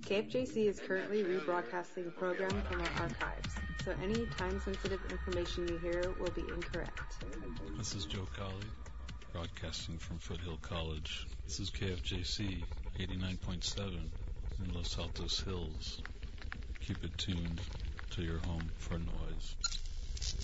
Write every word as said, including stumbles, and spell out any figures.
K F J C is currently rebroadcasting a program from our archives, so any time-sensitive information you hear will be incorrect. This is Joe Colley, broadcasting from Foothill College. This is K F J C eighty-nine point seven in Los Altos Hills. Keep it tuned to your home for noise.